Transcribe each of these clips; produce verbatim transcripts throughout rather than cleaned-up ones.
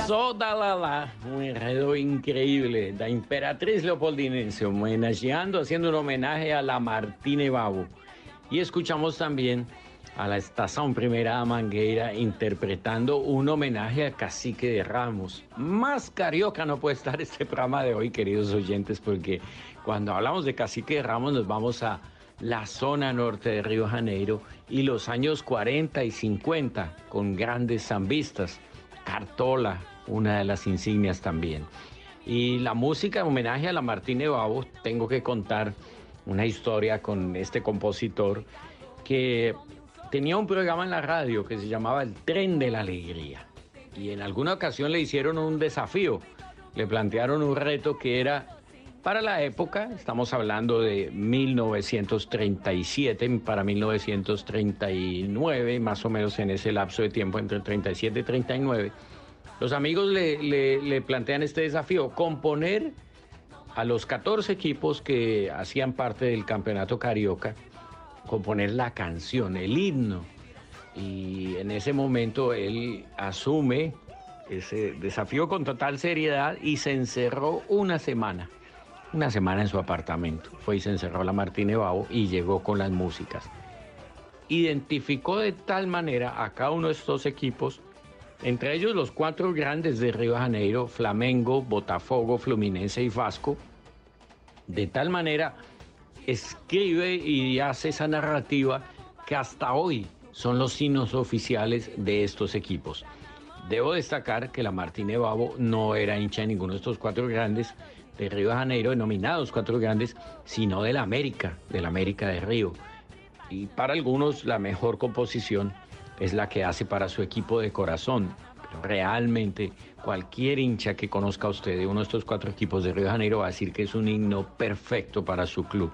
Sodalala, un enredo increíble, la Imperatriz Leopoldinense, homenajeando, haciendo un homenaje a la Martine Babo. Y escuchamos también a la Estación Primera Mangueira interpretando un homenaje a Cacique de Ramos. Más carioca no puede estar este programa de hoy, queridos oyentes, porque cuando hablamos de Cacique de Ramos nos vamos a la zona norte de Río de Janeiro y los años cuarenta y cincuenta con grandes zambistas. Cartola, una de las insignias también. Y la música en homenaje a la Martine Babo, tengo que contar una historia con este compositor que tenía un programa en la radio que se llamaba El Tren de la Alegría. Y en alguna ocasión le hicieron un desafío, le plantearon un reto que era para la época, estamos hablando de mil novecientos treinta y siete para mil novecientos treinta y nueve, más o menos en ese lapso de tiempo entre treinta y siete y treinta y nueve, los amigos le, le, le plantean este desafío, componer a los catorce equipos que hacían parte del campeonato carioca, componer la canción, el himno. Y en ese momento él asume ese desafío con total seriedad y se encerró una semana. Una semana en su apartamento. Fue y se encerró la Martine Babo y llegó con las músicas. Identificó de tal manera a cada uno de estos equipos, entre ellos los cuatro grandes de Río de Janeiro, Flamengo, Botafogo, Fluminense y Vasco. De tal manera escribe y hace esa narrativa que hasta hoy son los signos oficiales de estos equipos. Debo destacar que la Martine Babo no era hincha de ninguno de estos cuatro grandes de Río de Janeiro, denominados cuatro grandes, sino de la América, de la América de Río. Y para algunos la mejor composición es la que hace para su equipo de corazón. Pero realmente cualquier hincha que conozca a usted de uno de estos cuatro equipos de Río de Janeiro va a decir que es un himno perfecto para su club.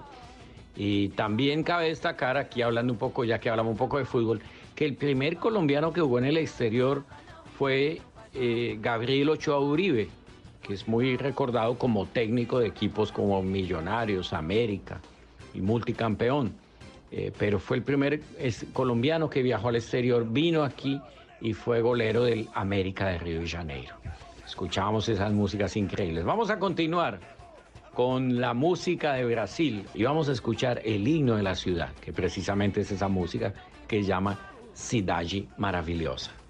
Y también cabe destacar, aquí hablando un poco, ya que hablamos un poco de fútbol, que el primer colombiano que jugó en el exterior fue eh, Gabriel Ochoa Uribe, que es muy recordado como técnico de equipos como Millonarios, América y multicampeón. Eh, pero fue el primer es, colombiano que viajó al exterior, vino aquí y fue golero del América de Río de Janeiro. Escuchábamos esas músicas increíbles. Vamos a continuar con la música de Brasil y vamos a escuchar el himno de la ciudad, que precisamente es esa música que se llama Cidade Maravilhosa.